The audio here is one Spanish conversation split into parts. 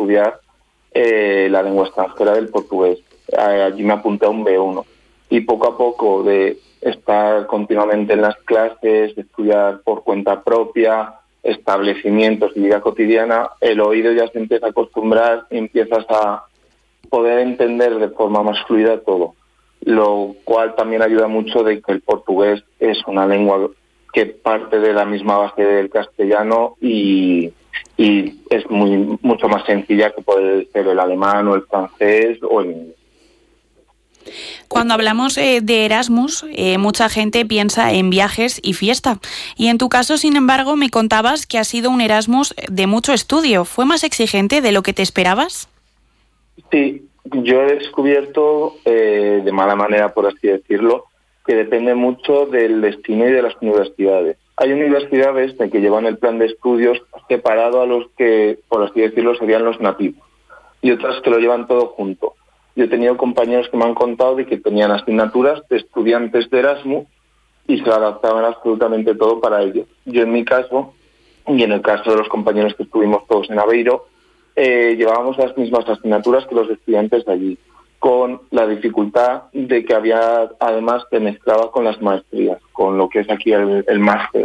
estudiar la lengua extranjera del portugués. Allí me apunté a un B1 y poco a poco de estar continuamente en las clases, estudiar por cuenta propia, establecimientos y vida cotidiana, el oído ya se empieza a acostumbrar y empiezas a poder entender de forma más fluida todo, lo cual también ayuda mucho de que el portugués es una lengua que parte de la misma base del castellano y es mucho más sencilla que puede ser el alemán o el francés o el inglés. Cuando hablamos de Erasmus, mucha gente piensa en viajes y fiesta. Y en tu caso, sin embargo, me contabas que ha sido un Erasmus de mucho estudio. ¿Fue más exigente de lo que te esperabas? Sí, yo he descubierto, de mala manera por así decirlo, que depende mucho del destino y de las universidades. Hay universidades que llevan el plan de estudios separado a los que, por así decirlo, serían los nativos, y otras que lo llevan todo junto. Yo he tenido compañeros que me han contado de que tenían asignaturas de estudiantes de Erasmus y se adaptaban absolutamente todo para ellos. Yo en mi caso, y en el caso de los compañeros que estuvimos todos en Aveiro, llevábamos las mismas asignaturas que los estudiantes de allí, con la dificultad de que había, además, que mezclaba con las maestrías, con lo que es aquí el máster.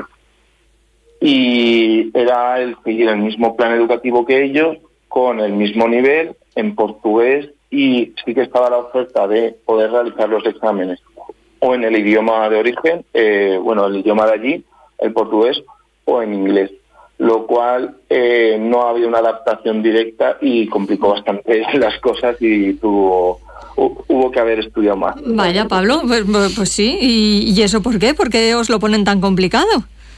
Y era el seguir el mismo plan educativo que ellos, con el mismo nivel, en portugués, y sí que estaba la oferta de poder realizar los exámenes o en el idioma de origen, el idioma de allí, el portugués, o en inglés, lo cual no había una adaptación directa y complicó bastante las cosas y hubo que haber estudiado más. Vaya, Pablo, pues sí. ¿Y eso por qué? ¿Por qué os lo ponen tan complicado?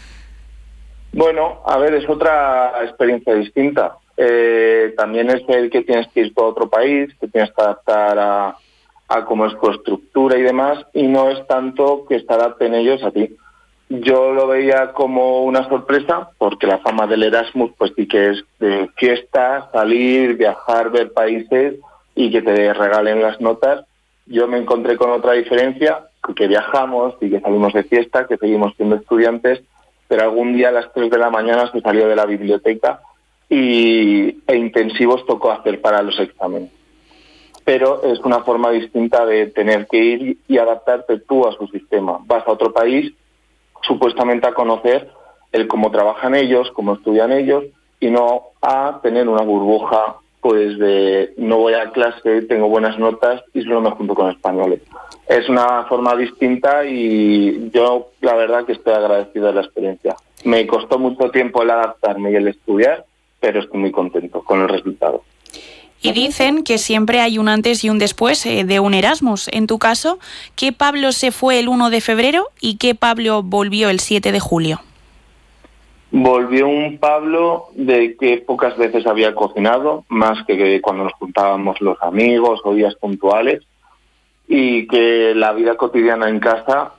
Bueno, a ver, es otra experiencia distinta. También es el que tienes que ir a otro país, que tienes que adaptar a cómo es tu estructura y demás, y no es tanto que se adapten ellos a ti. Yo lo veía como una sorpresa, porque la fama del Erasmus pues sí que es de fiesta, salir, viajar, ver países y que te regalen las notas. Yo me encontré con otra diferencia, que viajamos y que salimos de fiesta, que seguimos siendo estudiantes, pero algún día a las 3 de la mañana se salió de la biblioteca e intensivos tocó hacer para los exámenes. Pero es una forma distinta de tener que ir y adaptarte tú a su sistema. Vas a otro país supuestamente a conocer el cómo trabajan ellos, cómo estudian ellos, y no a tener una burbuja pues de no voy a clase, tengo buenas notas y solo me junto con españoles. Es una forma distinta y yo la verdad que estoy agradecido de la experiencia. Me costó mucho tiempo el adaptarme y el estudiar, pero estoy muy contento con el resultado. Y dicen que siempre hay un antes y un después de un Erasmus. En tu caso, ¿qué Pablo se fue el 1 de febrero y qué Pablo volvió el 7 de julio? Volvió un Pablo de que pocas veces había cocinado, más que cuando nos juntábamos los amigos o días puntuales, y que la vida cotidiana en casa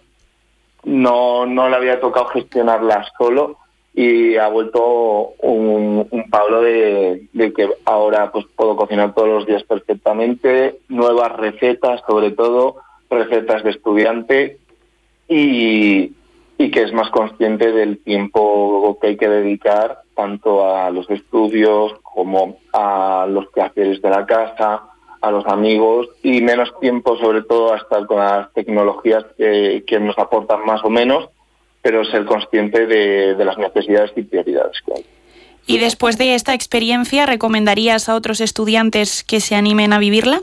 no le había tocado gestionarla solo, y ha vuelto un Pablo de que ahora pues puedo cocinar todos los días perfectamente, nuevas recetas, sobre todo recetas de estudiante, y que es más consciente del tiempo que hay que dedicar tanto a los estudios como a los quehaceres de la casa, a los amigos, y menos tiempo sobre todo a estar con las tecnologías que nos aportan más o menos, pero ser consciente de las necesidades y prioridades que hay. ¿Y después de esta experiencia recomendarías a otros estudiantes que se animen a vivirla?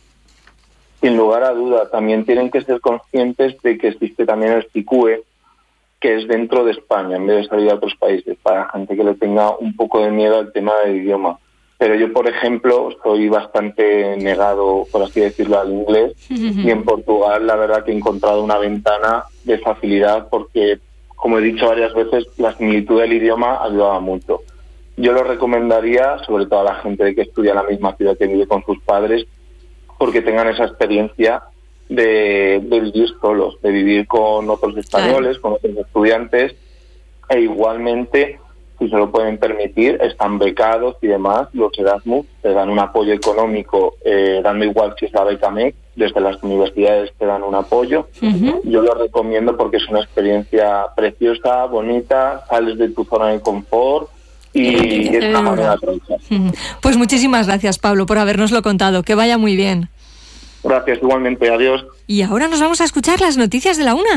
Sin lugar a duda, también tienen que ser conscientes de que existe también el CICUE, que es dentro de España, en vez de salir a otros países, para gente que le tenga un poco de miedo al tema del idioma. Pero yo, por ejemplo, soy bastante negado, por así decirlo, al inglés, y en Portugal la verdad que he encontrado una ventana de facilidad porque, como he dicho varias veces, la similitud del idioma ayudaba mucho. Yo lo recomendaría, sobre todo a la gente que estudia en la misma ciudad que vive con sus padres, porque tengan esa experiencia de vivir solos, de vivir con otros españoles, con otros estudiantes, e igualmente, si se lo pueden permitir, están becados y demás. Los Erasmus te dan un apoyo económico, dando igual si es la beca MEC, desde las universidades te dan un apoyo. Yo lo recomiendo porque es una experiencia preciosa, bonita, sales de tu zona de confort y es una moneda traidora. Pues muchísimas gracias, Pablo, por habernoslo contado. Que vaya muy bien. Gracias, igualmente. Adiós. Y ahora nos vamos a escuchar las noticias de la 1.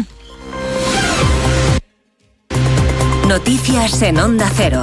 Noticias en Onda Cero.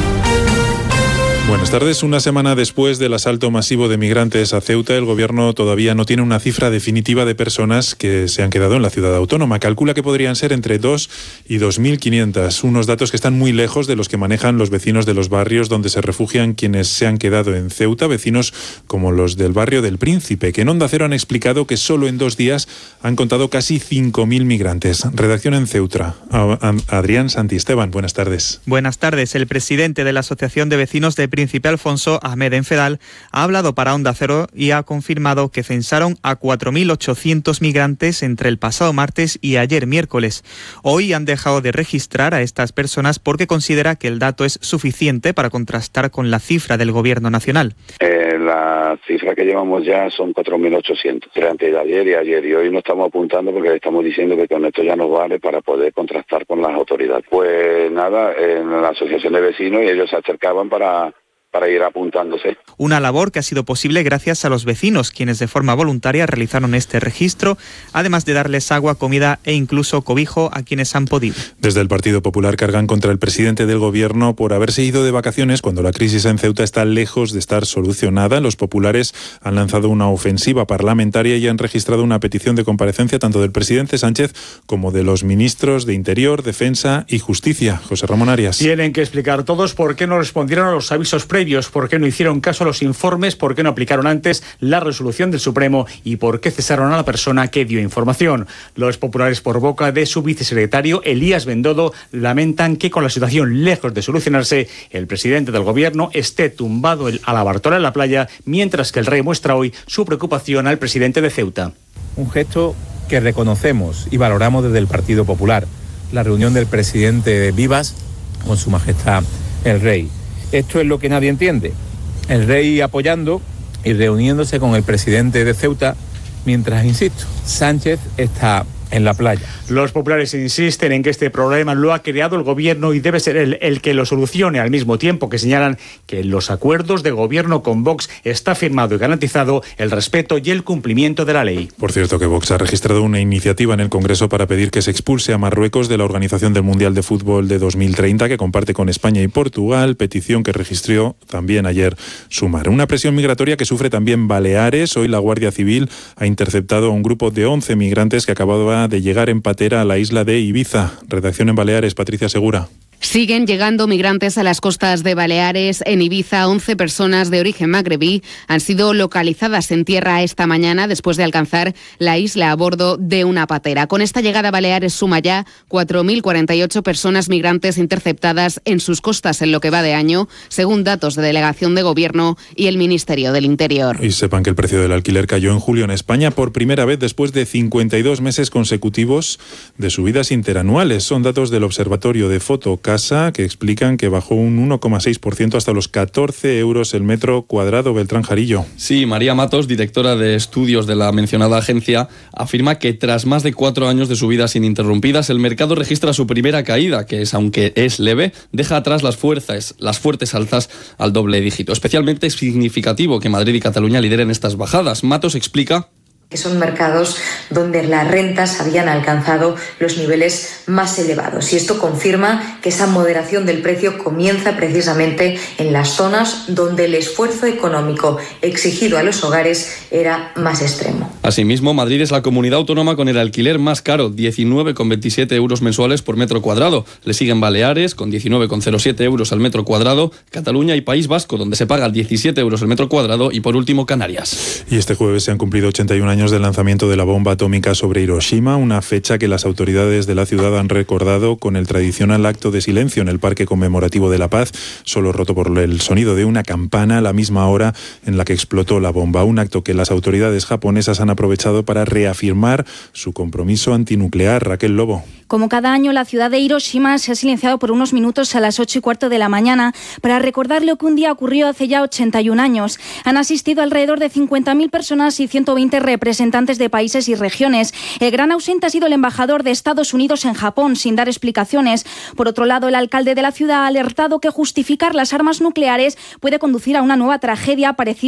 Buenas tardes. Una semana después del asalto masivo de migrantes a Ceuta, el Gobierno todavía no tiene una cifra definitiva de personas que se han quedado en la ciudad autónoma. Calcula que podrían ser entre 2 y 2.500, unos datos que están muy lejos de los que manejan los vecinos de los barrios donde se refugian quienes se han quedado en Ceuta, vecinos como los del barrio del Príncipe, que en Onda Cero han explicado que solo en 2 días han contado casi 5.000 migrantes. Redacción en Ceuta. Adrián Santisteban, buenas tardes. Buenas tardes. El presidente de la Asociación de Vecinos de Príncipe, Alfonso Ahmed Enfedal, ha hablado para Onda Cero y ha confirmado que censaron a 4.800 migrantes entre el pasado martes y ayer miércoles. Hoy han dejado de registrar a estas personas porque considera que el dato es suficiente para contrastar con la cifra del Gobierno nacional. La cifra que llevamos ya son 4.800, entre ayer y hoy no estamos apuntando porque estamos diciendo que con esto ya nos vale para poder contrastar con las autoridades. Pues nada, en la asociación de vecinos, y ellos se acercaban para ir apuntándose. Una labor que ha sido posible gracias a los vecinos, quienes de forma voluntaria realizaron este registro, además de darles agua, comida e incluso cobijo a quienes han podido. Desde el Partido Popular cargan contra el presidente del Gobierno por haberse ido de vacaciones cuando la crisis en Ceuta está lejos de estar solucionada. Los populares han lanzado una ofensiva parlamentaria y han registrado una petición de comparecencia tanto del presidente Sánchez como de los ministros de Interior, Defensa y Justicia. José Ramón Arias. Tienen que explicar todos por qué no respondieron a los avisos previos, por qué no hicieron caso a los informes, por qué no aplicaron antes la resolución del Supremo y por qué cesaron a la persona que dio información. Los populares, por boca de su vicesecretario Elías Bendodo, lamentan que con la situación lejos de solucionarse, el presidente del Gobierno esté tumbado a la Bartola en la playa, mientras que el rey muestra hoy su preocupación al presidente de Ceuta. Un gesto que reconocemos y valoramos desde el Partido Popular, la reunión del presidente Vivas con su majestad el rey. Esto es lo que nadie entiende. El rey apoyando y reuniéndose con el presidente de Ceuta, mientras, insisto, Sánchez está en la playa. Los populares insisten en que este problema lo ha creado el Gobierno y debe ser el que lo solucione, al mismo tiempo que señalan que en los acuerdos de Gobierno con Vox está firmado y garantizado el respeto y el cumplimiento de la ley. Por cierto, que Vox ha registrado una iniciativa en el Congreso para pedir que se expulse a Marruecos de la organización del Mundial de Fútbol de 2030, que comparte con España y Portugal, petición que registró también ayer Sumar. Una presión migratoria que sufre también Baleares. Hoy la Guardia Civil ha interceptado a un grupo de 11 migrantes que acababa de llegar en patera a la isla de Ibiza. Redacción en Baleares, Patricia Segura. Siguen llegando migrantes a las costas de Baleares. En Ibiza, 11 personas de origen magrebí han sido localizadas en tierra esta mañana después de alcanzar la isla a bordo de una patera. Con esta llegada, Baleares suma ya 4.048 personas migrantes interceptadas en sus costas en lo que va de año, según datos de Delegación de Gobierno y el Ministerio del Interior. Y sepan que el precio del alquiler cayó en julio en España por primera vez después de 52 meses consecutivos de subidas interanuales. Son datos del Observatorio de Fotocasa, que explican que bajó un 1,6% hasta los 14 euros el metro cuadrado. Beltrán Jarillo. Sí, María Matos, directora de estudios de la mencionada agencia, afirma que tras más de 4 años de subidas ininterrumpidas, el mercado registra su primera caída, que es, aunque es leve, deja atrás las fuertes alzas al doble dígito. Especialmente es significativo que Madrid y Cataluña lideren estas bajadas. Matos explica que son mercados donde las rentas habían alcanzado los niveles más elevados. Y esto confirma que esa moderación del precio comienza precisamente en las zonas donde el esfuerzo económico exigido a los hogares era más extremo. Asimismo, Madrid es la comunidad autónoma con el alquiler más caro, 19,27 euros mensuales por metro cuadrado. Le siguen Baleares, con 19,07 euros al metro cuadrado, Cataluña y País Vasco, donde se paga 17 euros al metro cuadrado, y por último, Canarias. Y este jueves se han cumplido 81 años del lanzamiento de la bomba atómica sobre Hiroshima, una fecha que las autoridades de la ciudad han recordado con el tradicional acto de silencio en el Parque Conmemorativo de la Paz, solo roto por el sonido de una campana a la misma hora en la que explotó la bomba. Un acto que las autoridades japonesas han aprovechado para reafirmar su compromiso antinuclear. Raquel Lobo. Como cada año, la ciudad de Hiroshima se ha silenciado por unos minutos a las 8:15 de la mañana para recordar lo que un día ocurrió hace ya 81 años. Han asistido alrededor de 50.000 personas y 120 representantes representantes de países y regiones. El gran ausente ha sido el embajador de Estados Unidos en Japón, sin dar explicaciones. Por otro lado, el alcalde de la ciudad ha alertado que justificar las armas nucleares puede conducir a una nueva tragedia parecida